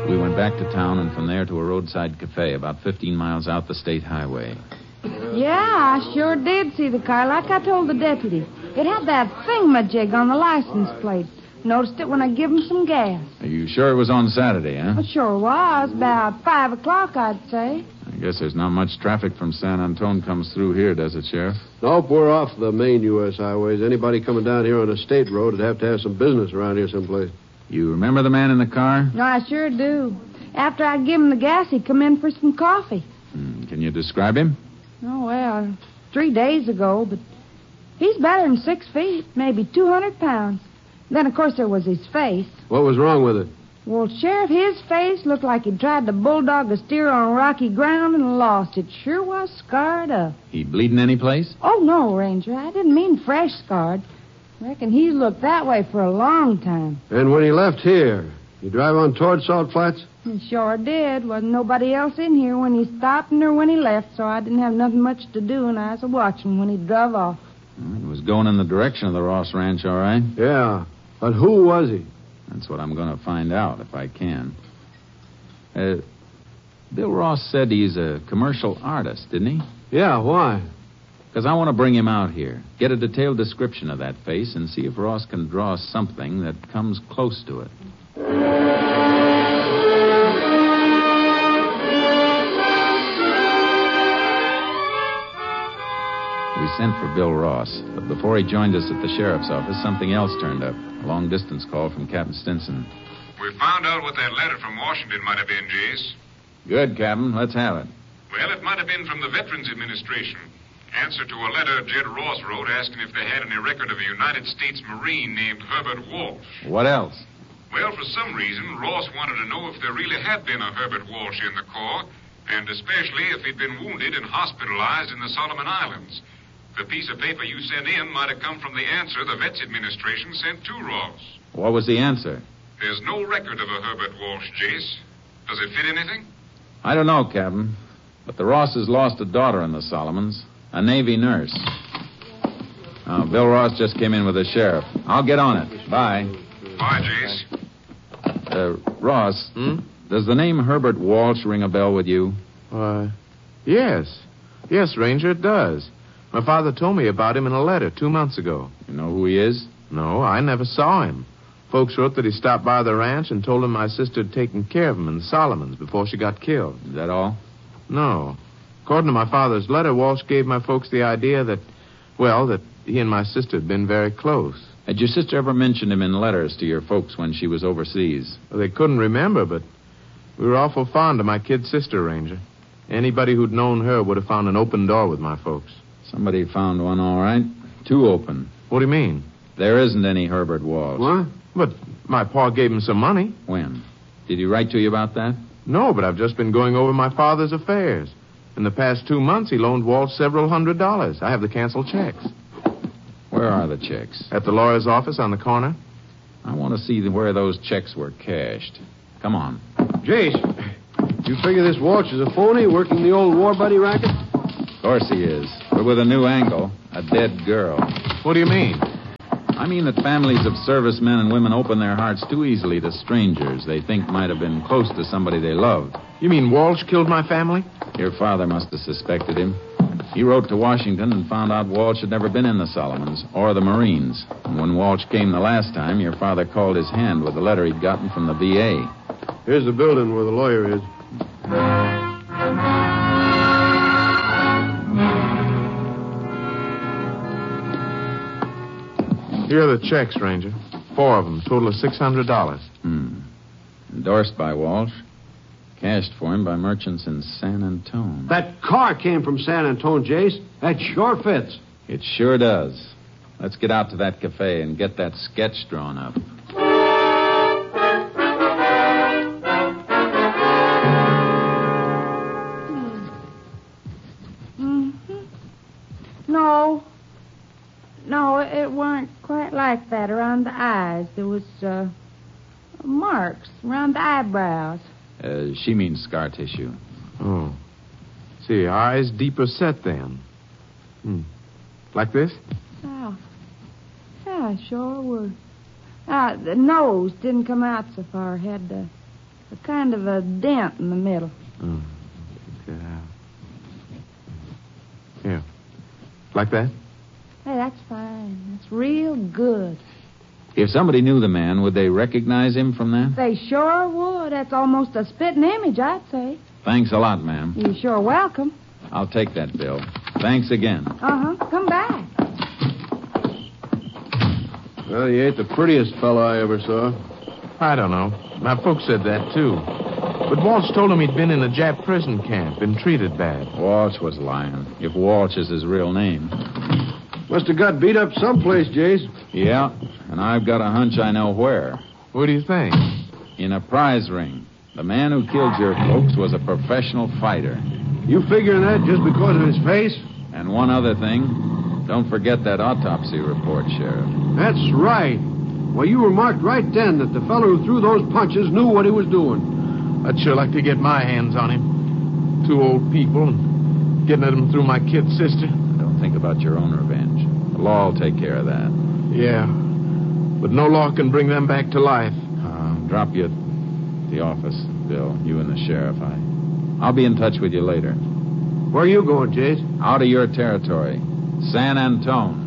We went back to town and from there to a roadside cafe about 15 miles out the state highway. Yeah, I sure did see the car, like I told the deputy. It had that thingamajig on the license plate. Noticed it when I give him some gas. Are you sure it was on Saturday, huh? It sure was. About 5 o'clock, I'd say. I guess there's not much traffic from San Antone comes through here, does it, Sheriff? Nope, we're off the main U.S. highways. Anybody coming down here on a state road would have to have some business around here someplace. You remember the man in the car? No, I sure do. After I give him the gas, he'd come in for some coffee. Can you describe him? Oh, well, 3 days ago, but he's better than 6 feet, maybe 200 pounds. Then, of course, there was his face. What was wrong with it? Well, Sheriff, his face looked like he'd tried to bulldog a steer on rocky ground and lost. It sure was scarred up. He bleeding any place? Oh, no, Ranger. I didn't mean fresh scarred. I reckon he's looked that way for a long time. And when he left here, you drive on toward Salt Flats? He sure did. Wasn't nobody else in here when he stopped or when he left, so I didn't have nothing much to do, and I was watching when he drove off. He was going in the direction of the Ross Ranch, all right? Yeah. But who was he? That's what I'm going to find out, if I can. Bill Ross said he's a commercial artist, didn't he? Yeah, why? Because I want to bring him out here, get a detailed description of that face, and see if Ross can draw something that comes close to it. We sent for Bill Ross, but before he joined us at the sheriff's office, something else turned up. A long-distance call from Captain Stinson. We found out what that letter from Washington might have been, Jace. Good, Captain. Let's have it. Well, it might have been from the Veterans Administration. Answer to a letter Jed Ross wrote asking if they had any record of a United States Marine named Herbert Walsh. What else? Well, for some reason, Ross wanted to know if there really had been a Herbert Walsh in the Corps, and especially if he'd been wounded and hospitalized in the Solomon Islands. The piece of paper you sent in might have come from the answer the Vets Administration sent to Ross. What was the answer? There's no record of a Herbert Walsh, Jace. Does it fit anything? I don't know, Captain. But the Rosses lost a daughter in the Solomons, a Navy nurse. Bill Ross just came in with the sheriff. I'll get on it. Bye. Bye, Jace. Ross, does the name Herbert Walsh ring a bell with you? Yes. Yes, Ranger, it does. My father told me about him in a letter 2 months ago. You know who he is? No, I never saw him. Folks wrote that he stopped by the ranch and told him my sister had taken care of him in the Solomons before she got killed. Is that all? No. According to my father's letter, Walsh gave my folks the idea that he and my sister had been very close. Had your sister ever mentioned him in letters to your folks when she was overseas? Well, they couldn't remember, but we were awful fond of my kid sister, Ranger. Anybody who'd known her would have found an open door with my folks. Somebody found one, all right. 2 open. What do you mean? There isn't any Herbert Walsh. What? But my pa gave him some money. When? Did he write to you about that? No, but I've just been going over my father's affairs. In the past 2 months, he loaned Walsh several $100s. I have the canceled checks. Where are the checks? At the lawyer's office on the corner. I want to see where those checks were cashed. Come on. Jace, you figure this Walsh is a phony working the old war buddy racket? Of course he is, but with a new angle. A dead girl. What do you mean? I mean that families of servicemen and women open their hearts too easily to strangers they think might have been close to somebody they loved. You mean Walsh killed my family? Your father must have suspected him. He wrote to Washington and found out Walsh had never been in the Solomons or the Marines. And when Walsh came the last time, your father called his hand with a letter he'd gotten from the VA. Here's the building where the lawyer is. Here are the checks, Ranger. 4 of them, total of $600. Endorsed by Walsh. Cashed for him by merchants in San Antone. That car came from San Antone, Jace. That sure fits. It sure does. Let's get out to that cafe and get that sketch drawn up. No, it weren't quite like that around the eyes. There was marks around the eyebrows. She means scar tissue. Oh. See, eyes deeper set then. Like this? Oh. Yeah, sure were. The nose didn't come out so far. Had A kind of a dent in the middle. Oh. Yeah. Here. Like that? Hey, that's fine. That's real good. If somebody knew the man, would they recognize him from that? They sure would. That's almost a spitting image, I'd say. Thanks a lot, ma'am. You're sure welcome. I'll take that, Bill. Thanks again. Uh-huh. Come back. Well, he ain't the prettiest fellow I ever saw. I don't know. My folks said that, too. But Walsh told him he'd been in a Jap prison camp and treated bad. Walsh was lying, if Walsh is his real name. Must have got beat up someplace, Jace. Yeah, and I've got a hunch I know where. What do you think? In a prize ring. The man who killed your folks was a professional fighter. You figuring that just because of his face? And one other thing. Don't forget that autopsy report, Sheriff. That's right. Well, you remarked right then that the fellow who threw those punches knew what he was doing. I'd sure like to get my hands on him. 2 old people and getting at him through my kid sister. Don't think about your own revenge. The law will take care of that. Yeah. But no law can bring them back to life. Drop you at the office, Bill. You and the sheriff. I'll be in touch with you later. Where are you going, Jace? Out of your territory. San Antone.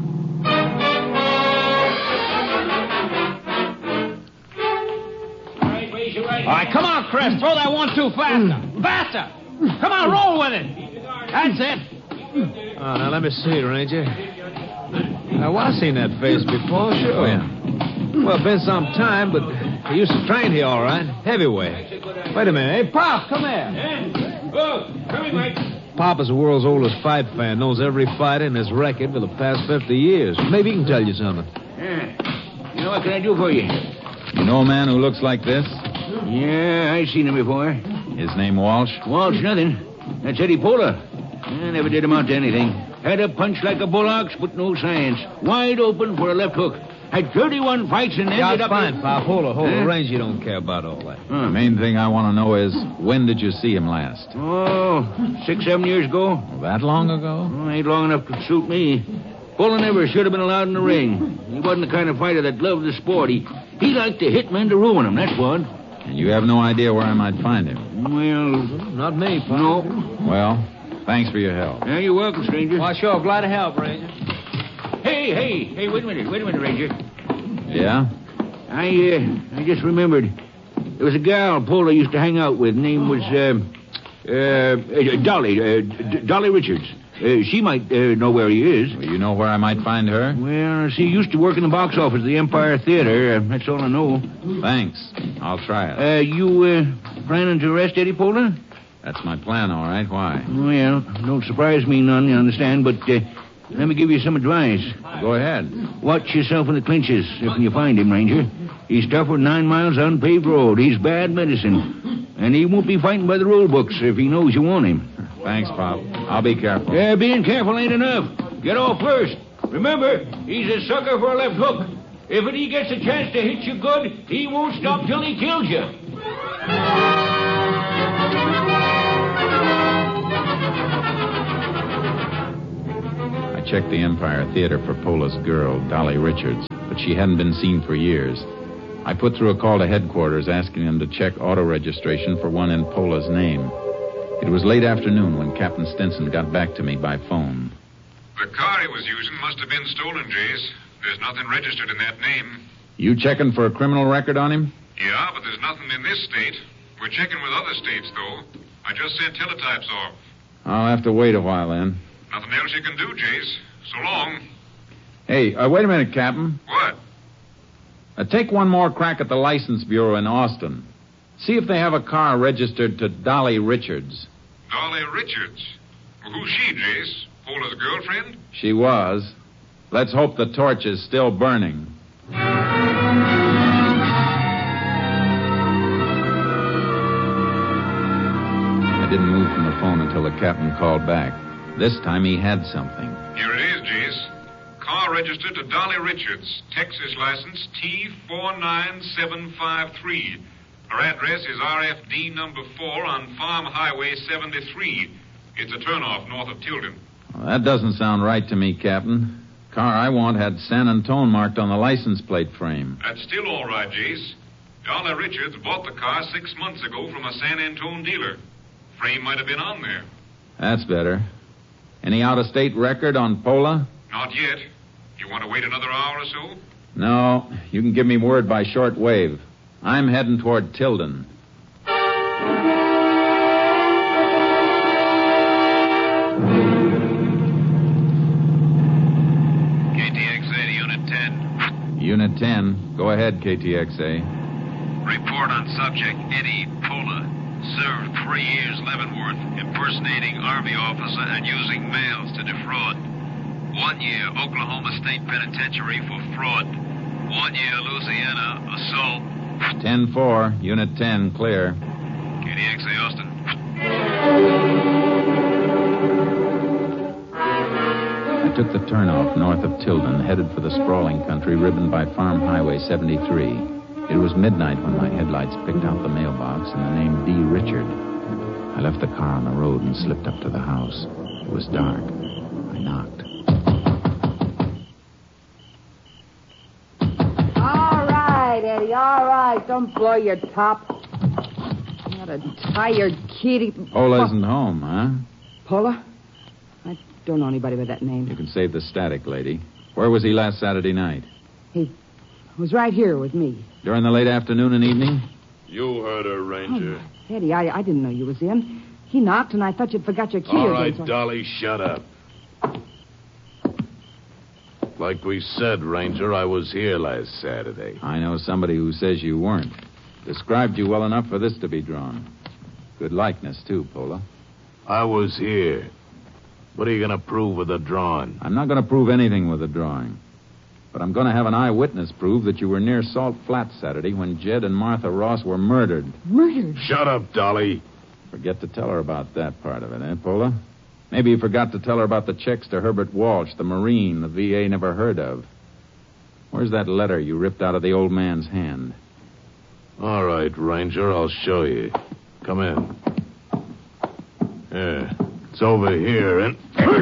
All right, come on, Chris. Throw that 1-2 faster. Faster. Come on, roll with it. That's it. Oh, now let me see it, Ranger. Now, I've seen that face before, sure. When? Well, been some time, but he used to train here, all right. Heavyweight. Wait a minute. Hey, Pop, come here. Oh, come here, Mike. Pop is the world's oldest fight fan, knows every fighter in his record for the past 50 years. Maybe he can tell you something. Yeah. You know, what can I do for you? You know a man who looks like this? Yeah, I've seen him before. His name Walsh? Walsh, nothing. That's Eddie Pola. I never did amount to anything. Had a punch like a bull ox, but no science. Wide open for a left hook. Had 31 fights and ended Yeah, up... fine, Pop. Hold on. Ranger, you don't care about all that. The main thing I want to know is, when did you see him last? Oh, 6, 7 years ago. That long ago? Oh, ain't long enough to suit me. Pola never should have been allowed in the ring. He wasn't the kind of fighter that loved the sport. He liked to hit men to ruin them, that's what. And you have no idea where I might find him? Well... Not me, Pop. No. Well, thanks for your help. Yeah, you're welcome, stranger. Why, sure. Glad to help, Ranger. Hey, wait a minute, Ranger. Yeah? I just remembered. There was a gal Pola used to hang out with. Name was, Dolly Richards. She might know where he is. Well, you know where I might find her? Well, she used to work in the box office at the Empire Theater. That's all I know. Thanks. I'll try it. You planning to arrest Eddie Pola? That's my plan, all right. Why? Well, don't surprise me none, you understand, but let me give you some advice. Go ahead. Watch yourself in the clinches if you find him, Ranger. He's tougher than 9 miles on paved road. He's bad medicine. And he won't be fighting by the rule books if he knows you want him. Thanks, Pop. I'll be careful. Yeah, being careful ain't enough. Get off first. Remember, he's a sucker for a left hook. If he gets a chance to hit you good, he won't stop till he kills you. I checked the Empire Theater for Pola's girl, Dolly Richards, but she hadn't been seen for years. I put through a call to headquarters asking them to check auto registration for one in Pola's name. It was late afternoon when Captain Stinson got back to me by phone. The car he was using must have been stolen, Jace. There's nothing registered in that name. You checking for a criminal record on him? Yeah, but there's nothing in this state. We're checking with other states, though. I just sent teletypes off. I'll have to wait a while then. Nothing else you can do, Jace. So long. Hey, wait a minute, Captain. What? Take one more crack at the License Bureau in Austin. See if they have a car registered to Dolly Richards. Dolly Richards? Well, who's she, Jace? Pola's girlfriend? She was. Let's hope the torch is still burning. I didn't move from the phone until the captain called back. This time he had something. Here it is, Jace. Car registered to Dolly Richards. Texas license T49753. Her address is RFD number 4 on Farm Highway 73. It's a turnoff north of Tilden. Well, that doesn't sound right to me, Captain. Car I want had San Antone marked on the license plate frame. That's still all right, Jace. Dollar Richards bought the car 6 months ago from a San Antone dealer. Frame might have been on there. That's better. Any out-of-state record on Pola? Not yet. You want to wait another hour or so? No. You can give me word by short wave. I'm heading toward Tilden. KTXA to Unit 10. Unit 10. Go ahead, KTXA. Report on subject Eddie Pola. Served 3 years Leavenworth, impersonating Army officer and using mails to defraud. 1 year Oklahoma State Penitentiary for fraud. 1 year Louisiana assault. 10-4. Unit 10. Clear. KTXA Austin. I took the turnoff north of Tilden, headed for the sprawling country ribboned by Farm Highway 73. It was midnight when my headlights picked out the mailbox and the name D. Richard. I left the car on the road and slipped up to the house. It was dark. I knocked. All right, Eddie, all right. Don't blow your top. What a tired kitty. Pola isn't home, huh? Pola? I don't know anybody with that name. You can save the static, lady. Where was he last Saturday night? He was right here with me. During the late afternoon and evening? You heard her, Ranger. Oh, Eddie, I didn't know you was in. He knocked, and I thought you'd forgot your key. All or right, something. Dolly, shut up. Like we said, Ranger, I was here last Saturday. I know somebody who says you weren't. Described you well enough for this to be drawn. Good likeness, too, Pola. I was here. What are you going to prove with the drawing? I'm not going to prove anything with the drawing. But I'm going to have an eyewitness prove that you were near Salt Flat Saturday when Jed and Martha Ross were murdered. Murdered? Shut up, Dolly. Forget to tell her about that part of it, eh, Pola? Maybe you forgot to tell her about the checks to Herbert Walsh, the Marine the VA never heard of. Where's that letter you ripped out of the old man's hand? All right, Ranger, I'll show you. Come in. Yeah, it's over here, and...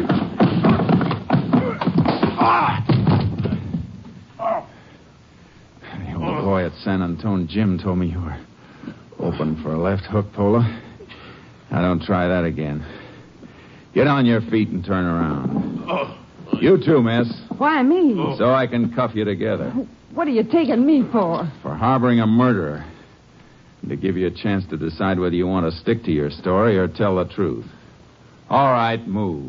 The old boy at San Antone, Jim, told me you were open for a left hook, Pola. Now, don't try that again. Get on your feet and turn around. You too, miss. Why me? So I can cuff you together. What are you taking me for? For harboring a murderer. And to give you a chance to decide whether you want to stick to your story or tell the truth. All right, move.